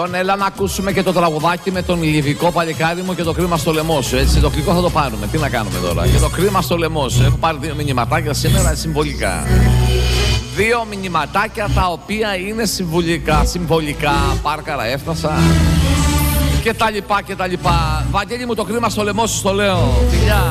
Αντώνη, έλα να ακούσουμε και το τραγουδάκι με τον Λιβικό παλικάρι μου και το κρίμα στο λαιμό σου. Έτσι, το γλυκό θα το πάρουμε. Τι να κάνουμε τώρα. Και το κρίμα στο λαιμό σου. Έχω πάρει 2 μηνυματάκια σήμερα συμβολικά. 2 μηνυματάκια τα οποία είναι συμβολικά. Πάρκαρα, έφτασα. Και τα λοιπά και τα λοιπά. Βαγγέλη μου, το κρίμα στο λαιμό σου, στο λέω. Φιλιά.